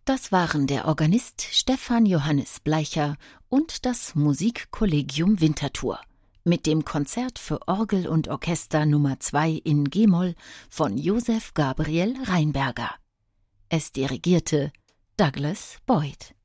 Das waren der Organist Stefan Johannes Bleicher und das Musikkollegium Winterthur mit dem Konzert für Orgel und Orchester Nummer 2 in G-Moll von Josef Gabriel Rheinberger. Es dirigierte Douglas Boyd.